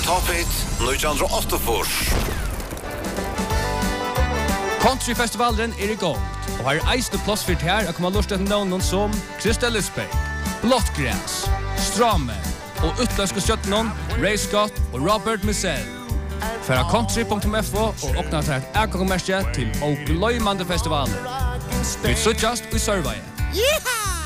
Top Hit 1984. Countryfestivalen i gång. Och här är eisne plass för här att komma lust att någon som Krista Lisbeth, Blottgräs, Strame och utländska stjärnor Ray Scott och Robert Missell. För country.fo och öppna ett ägarmärke till och glömmande festivalen. Vi suggest i Sörvaje. Yeehaw!